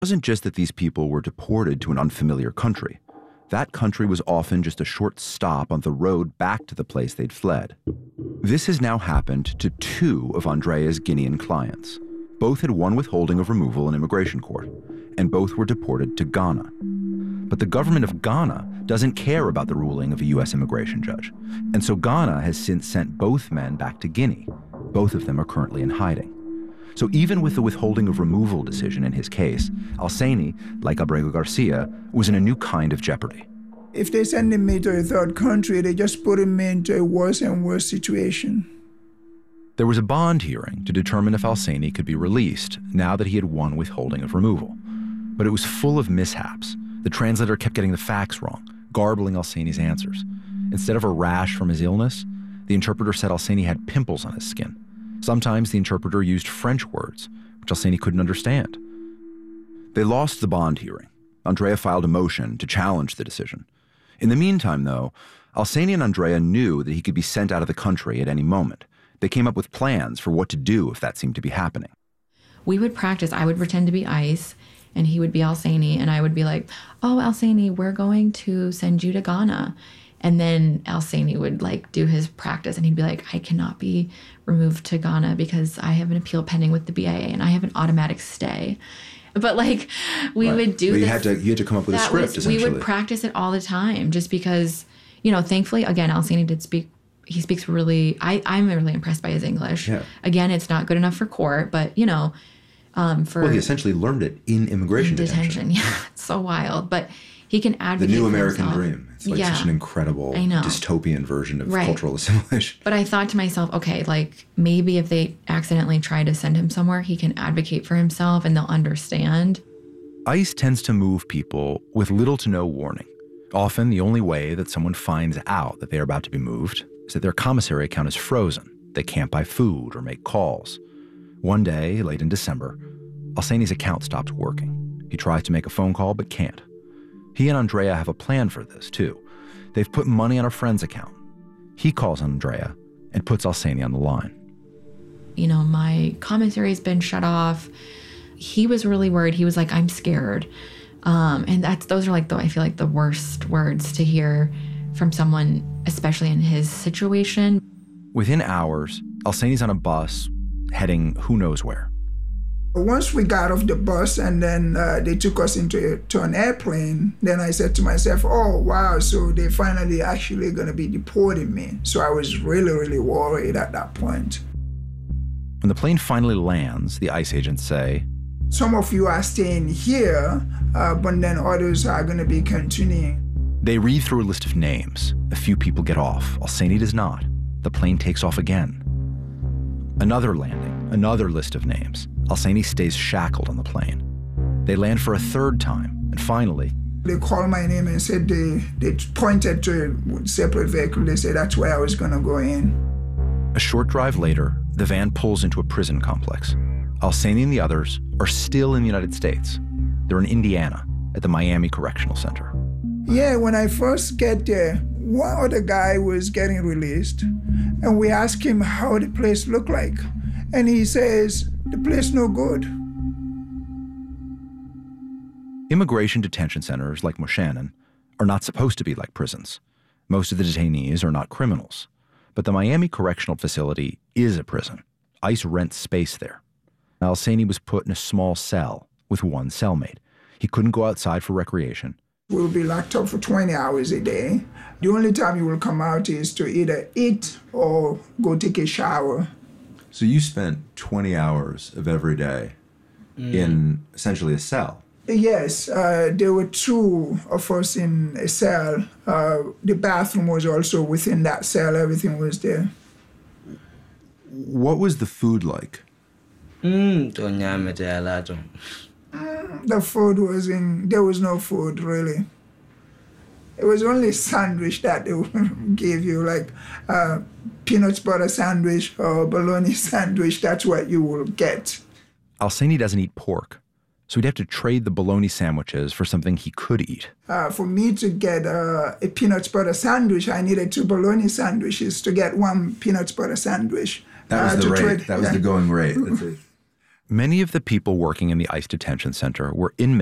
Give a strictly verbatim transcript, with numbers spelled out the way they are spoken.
It wasn't just that these people were deported to an unfamiliar country. That country was often just a short stop on the road back to the place they'd fled. This has now happened to two of Andrea's Guinean clients. Both had won withholding of removal in immigration court, and both were deported to Ghana. But the government of Ghana doesn't care about the ruling of a U S immigration judge, and so Ghana has since sent both men back to Guinea. Both of them are currently in hiding. So even with the withholding of removal decision in his case, Alseny, like Abrego Garcia, was in a new kind of jeopardy. If they send me to a third country, they just put him into a worse and worse situation. There was a bond hearing to determine if Alseny could be released now that he had won withholding of removal. But it was full of mishaps. The translator kept getting the facts wrong, garbling Alseny's answers. Instead of a rash from his illness, the interpreter said Alseny had pimples on his skin. Sometimes the interpreter used French words, which Alseny couldn't understand. They lost the bond hearing. Andrea filed a motion to challenge the decision. In the meantime, though, Alseny and Andrea knew that he could be sent out of the country at any moment. They came up with plans for what to do if that seemed to be happening. We would practice. I would pretend to be ICE, and he would be Alseny, and I would be like, oh, Alseny, we're going to send you to Ghana. And then Alseny would like do his practice, and he'd be like, I cannot be removed to Ghana because I have an appeal pending with the B I A and I have an automatic stay. But like we right. would do well, you this. Had to, you had to come up with a script, was, essentially. We would practice it all the time just because, you know, thankfully, again, Alseny did speak, he speaks really, I, I'm really impressed by his English. Yeah. Again, it's not good enough for court, but you know, um, for- Well, he essentially learned it in immigration in detention. detention. Yeah, it's so wild. But he can advocate The new for American himself. dream. It's like yeah. such an incredible dystopian version of right. cultural assimilation. But I thought to myself, okay, like maybe if they accidentally try to send him somewhere, he can advocate for himself and they'll understand. ICE tends to move people with little to no warning. Often the only way that someone finds out that they are about to be moved is that their commissary account is frozen. They can't buy food or make calls. One day, late in December, Alseny's account stopped working. He tries to make a phone call but can't. He and Andrea have a plan for this, too. They've put money on a friend's account. He calls Andrea and puts Alseny on the line. You know, my commissary's been shut off. He was really worried. He was like, I'm scared. Um, and that's those are like, the, I feel like the worst words to hear from someone, especially in his situation. Within hours, Alseny's on a bus heading who knows where. Once we got off the bus and then uh, they took us into a, to an airplane, then I said to myself, oh, wow, so they finally actually going to be deporting me. So I was really, really worried at that point. When the plane finally lands, the ICE agents say, some of you are staying here, uh, but then others are going to be continuing. They read through a list of names. A few people get off. Alseny does not. The plane takes off again. Another landing, another list of names. Alseny stays shackled on the plane. They land for a third time, and finally... They called my name and said they, they pointed to a separate vehicle. They said that's where I was going to go in. A short drive later, the van pulls into a prison complex. Alseny and the others are still in the United States. They're in Indiana, at the Miami Correctional Center. Yeah, when I first get there, one other guy was getting released, and we asked him how the place looked like. And he says, the place no good. Immigration detention centers like Moshannon are not supposed to be like prisons. Most of the detainees are not criminals. But the Miami Correctional Facility is a prison. ICE rents space there. Alseny was put in a small cell with one cellmate. He couldn't go outside for recreation. We'll be locked up for twenty hours a day. The only time you will come out is to either eat or go take a shower. So you spent twenty hours of every day mm. in essentially a cell? Yes, uh, there were two of us in a cell. Uh, the bathroom was also within that cell. Everything was there. What was the food like? Mm, the food was in, there was no food really. It was only sandwich that they gave you, like uh, peanut butter sandwich or bologna sandwich. That's what you will get. Alseny doesn't eat pork, so he'd have to trade the bologna sandwiches for something he could eat. Uh, for me to get uh, a peanut butter sandwich, I needed two bologna sandwiches to get one peanut butter sandwich. That was uh, the rate. Trade. That was yeah. the going rate. Many of the people working in the ICE detention center were inmates